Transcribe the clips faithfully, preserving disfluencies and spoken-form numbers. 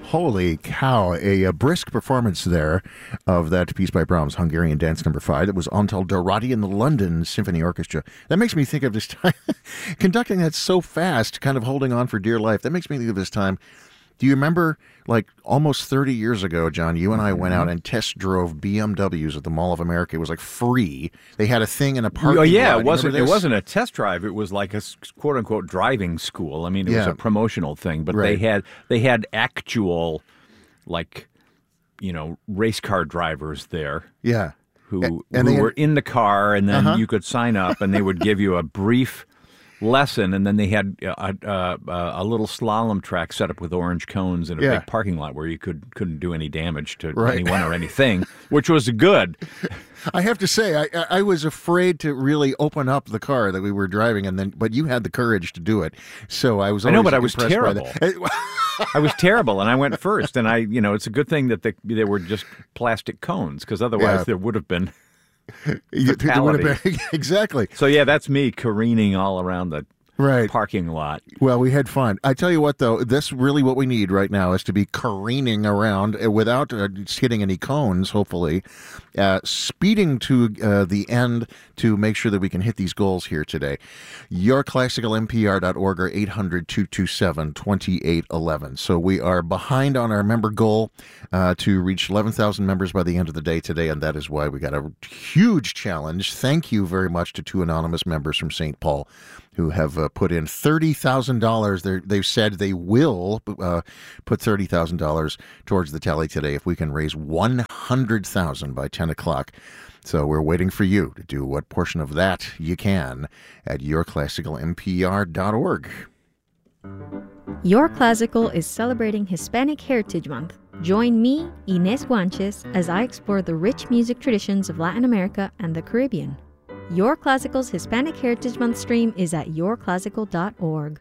Holy cow, a, a brisk performance there of that piece by Brahms, Hungarian Dance Number Five. That was Antal Dorati and the London Symphony Orchestra. That makes me think of this time, conducting that so fast, kind of holding on for dear life. That makes me think of this time. Do you remember, like, almost thirty years ago, John, you and I went out and test drove B M Ws at the Mall of America. It was, like, free. They had a thing in a parking Oh, yeah, lot. it wasn't, it wasn't a test drive. It was like a quote-unquote driving school. I mean, it Yeah. was a promotional thing. But Right. they had they had actual, like, you know, race car drivers there. Yeah. Who, And who they had- were in the car, and then Uh-huh. you could sign up, and they would give you a brief lesson, and then they had a, a, a little slalom track set up with orange cones in a Yeah. big parking lot where you could, couldn't do any damage to Right. anyone or anything, which was good. I have to say, I, I was afraid to really open up the car that we were driving, and then, but you had the courage to do it. So I was. I know, always but I was impressed by terrible. that. I was terrible, and I went first, and I, you know, it's a good thing that they, they were just plastic cones, because otherwise Yeah. there would have been You- there would have fatality. been- exactly. So, yeah, that's me careening all around the Right. parking lot. Well, we had fun. I tell you what, though, this really what we need right now is to be careening around uh, without uh, hitting any cones, hopefully, uh, speeding to uh, the end to make sure that we can hit these goals here today. your classical m p r dot org or eight hundred, two two seven, two eight one one. So we are behind on our member goal uh, to reach eleven thousand members by the end of the day today, and that is why we got a huge challenge. Thank you very much to two anonymous members from Saint Paul who have uh, put in thirty thousand dollars. They've said they will uh, put thirty thousand dollars towards the tally today if we can raise one hundred thousand dollars by ten o'clock. So we're waiting for you to do what portion of that you can at your classical m p r dot org. Your Classical is celebrating Hispanic Heritage Month. Join me, Inés Guanches, as I explore the rich music traditions of Latin America and the Caribbean. Your Classical's Hispanic Heritage Month stream is at your classical dot org.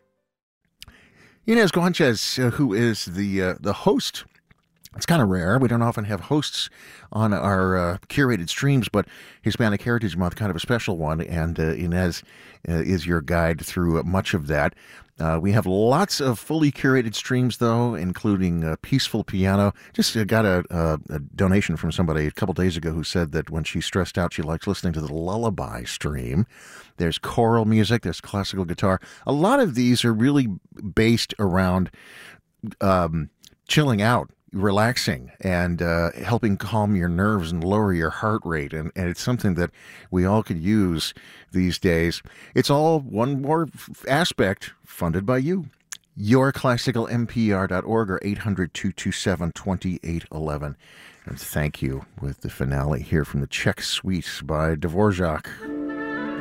Inés Guanches, uh, who is the uh, the host. It's kind of rare. We don't often have hosts on our uh, curated streams, but Hispanic Heritage Month, kind of a special one, and uh, Inés uh, is your guide through much of that. Uh, we have lots of fully curated streams, though, including uh, Peaceful Piano. Just uh, got a, a, a donation from somebody a couple days ago who said that when she's stressed out, she likes listening to the Lullaby stream. There's choral music. There's classical guitar. A lot of these are really based around um, chilling out, relaxing, and uh, helping calm your nerves and lower your heart rate. And, and it's something that we all could use these days. It's all one more f- aspect funded by you. your classical m p r dot org or eight hundred, two two seven, two eight one one. And thank you with the finale here from the Czech Suite by Dvorak.